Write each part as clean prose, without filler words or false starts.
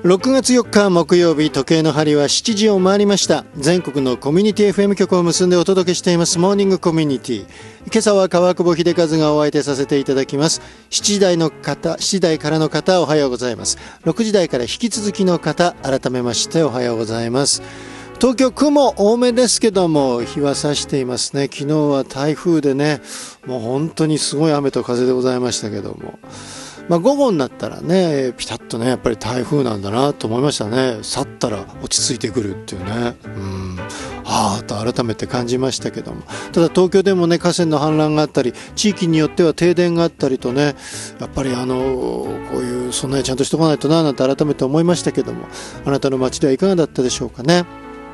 6月4日木曜日、時計の針は7時を回りました。全国のコミュニティ FM 局を結んでお届けしていますモーニングコミュニティ。今朝は川久保秀和がお相手させていただきます。7時台からの方おはようございます。6時台から引き続きの方、改めましておはようございます。東京雲多めですけども日は差していますね。昨日は台風でね、もう本当にすごい雨と風でございましたけども、午後になったらね、ピタッとね、やっぱり台風なんだなと思いましたね。去ったら落ち着いてくるっていうね、と改めて感じましたけども、ただ東京でもね、河川の氾濫があったり、地域によっては停電があったりとね、やっぱりこういう備えちゃんとしておかないとななんて改めて思いましたけども、あなたの街ではいかがだったでしょうかね。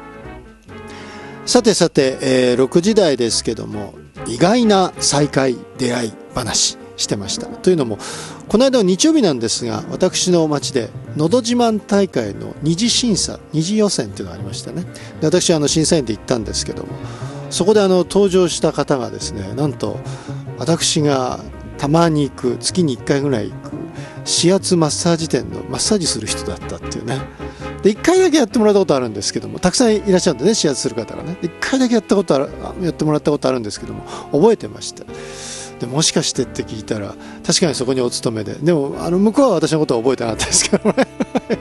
さて、6時台ですけども、意外な再会出会い話してました。というのも、この間の日曜日なんですが、私の町でのど自慢大会の二次審査、二次予選というのがありましたね。で、私は審査員で行ったんですけども、そこで登場した方がですね、なんと私がたまに行く、月に1回ぐらい行く指圧マッサージ店のマッサージする人だったっていうね。で、1回だけやってもらったことあるんですけども、たくさんいらっしゃるんでね、指圧する方がね。1回だけやってもらったことあるんですけども、覚えてました。で、もしかしてって聞いたら、確かにそこにお勤めで、でも向こうは私のことは覚えてなかったですけどね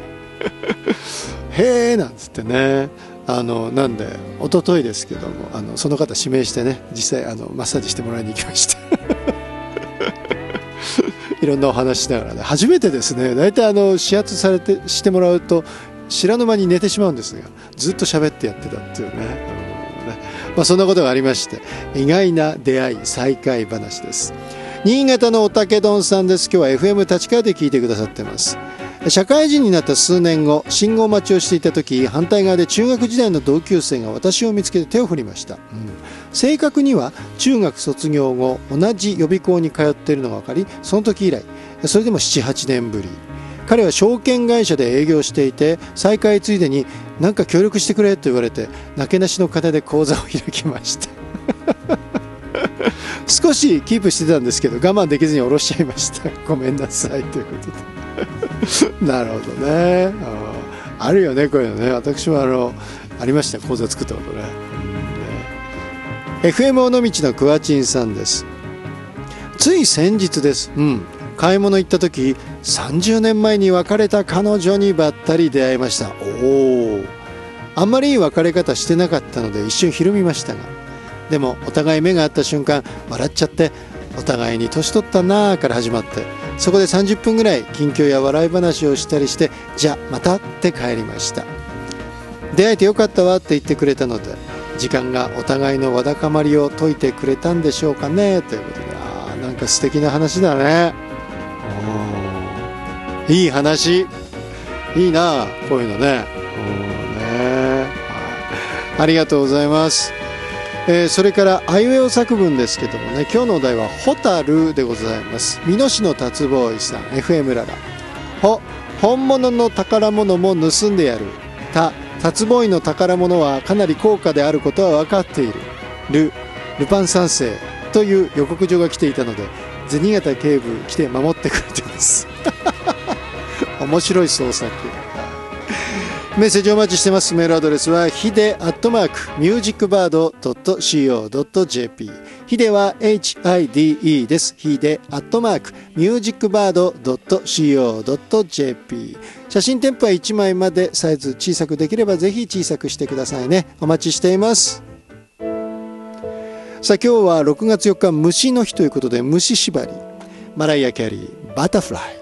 へーなんつってね、なんで一昨日ですけども、その方指名してね、実際マッサージしてもらいに行きましたいろんなお話しながらね、初めてですね。大体指圧してもらうと知らぬ間に寝てしまうんですが、ずっと喋ってやってたっていうね。そんなことがありまして、意外な出会い再会話です。新潟のおたけどんさんです。今日は FM 立川で聞いてくださってます。社会人になった数年後、信号待ちをしていた時、反対側で中学時代の同級生が私を見つけて手を振りました。正確には中学卒業後同じ予備校に通っているのが分かり、その時以来、それでも 7,8 年ぶり。彼は証券会社で営業していて、再会ついでになんか協力してくれと言われて、なけなしの金で口座を開きました少しキープしてたんですけど、我慢できずに下ろしちゃいましたごめんなさいということでなるほどね。あるよね、こういうのね。私もありました、口座作ったことね。FM 尾道のクワチンさんです。つい先日です。買い物行った時、30年前に別れた彼女にばったり出会いました。あんまりいい別れ方してなかったので一瞬ひるみましたが、でもお互い目が合った瞬間笑っちゃって、お互いに年取ったなーから始まって、そこで30分ぐらい近況や笑い話をしたりして、じゃあまたって帰りました。出会えてよかったわって言ってくれたので、時間がお互いのわだかまりを解いてくれたんでしょうかね、ということで、なんか素敵な話だね。いい話、いいな、こういうのね。ありがとうございます。それからあいうえお作文ですけどもね、今日のお題はホタルでございます。美濃市の達ボーイさん、 FM ララ。本物の宝物も盗んでやる。達ボーイの宝物はかなり高価であることは分かっている。ルパン三世という予告状が来ていたので、銭形警部来て守ってくれてます面白い創作。メッセージお待ちしてます。メールアドレスはひで@musicbird.co.jp。 ひでは HIDE です。ひで@musicbird.co.jp。 写真添付は1枚まで、サイズ小さくできればぜひ小さくしてくださいね。お待ちしています。さあ、今日は6月4日虫の日ということで、虫縛り、マライア・キャリー、バタフライ。